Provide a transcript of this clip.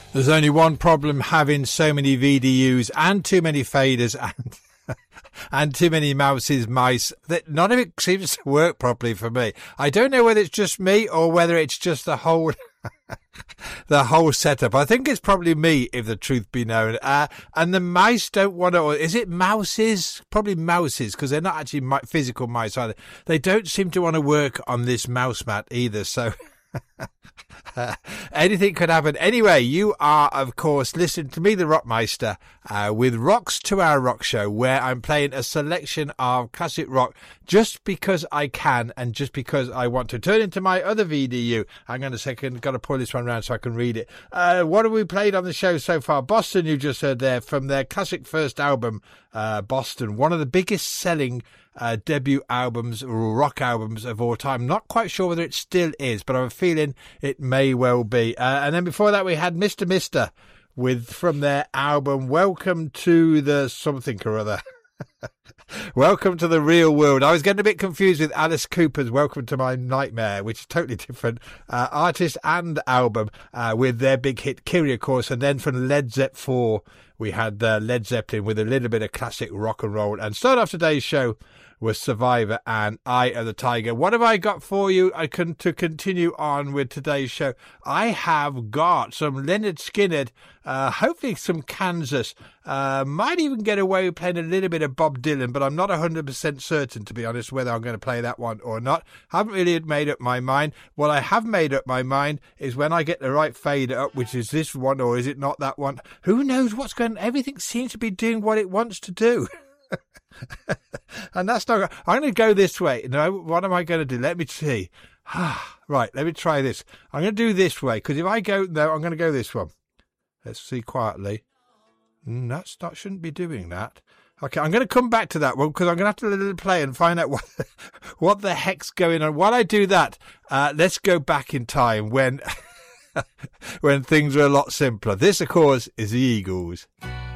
There's only one problem having so many VDUs and too many faders and too many mice that none of it seems to work properly for me. I don't know whether it's just me or whether it's just the whole the whole setup. I think it's probably me, if the truth be known. And the mice don't want to, or is it mouses? Probably mouses, because they're not actually physical mice either. They don't seem to want to work on this mouse mat either, so anything could happen. Anyway, you are, of course, listening to me, the Rockmeister, with Rocks to Our Rock Show, where I'm playing a selection of classic rock just because I can and just because I want to. Turn into my other VDU. Hang on a second, got to pull this one around so I can read it. What have we played on the show so far? Boston, you just heard there, from their classic first album, Boston, one of the biggest selling debut albums or rock albums of all time. Not quite sure whether it still is, but I have a feeling it may well be. And then before that we had Mr. Mister from their album Welcome to the something or other. Welcome to the Real World. I was getting a bit confused with Alice Cooper's Welcome to My Nightmare, which is totally different artist and album, with their big hit Kyrie, of course. And then from Led Zepp 4 we had Led Zeppelin with a little bit of classic rock and roll. And start off today's show was Survivor and Eye of the Tiger. What have I got for you to continue on with today's show? I have got some Lynyrd Skynyrd, hopefully some Kansas. Might even get away with playing a little bit of Bob Dylan, but I'm not 100% certain, to be honest, whether I'm going to play that one or not. Haven't really made up my mind. What I have made up my mind is when I get the right fader up, which is this one or is it not that one? Who knows what's going on? Everything seems to be doing what it wants to do. And that's not. I'm going to go this way. No, what am I going to do? Let me see. Right, let me try this. I'm going to do this way, because if I go, no, I'm going to go this one. Let's see quietly. Shouldn't be doing that. Okay, I'm going to come back to that one, because I'm going to have to play and find out what the heck's going on. While I do that, let's go back in time when when things were a lot simpler. This, of course, is the Eagles.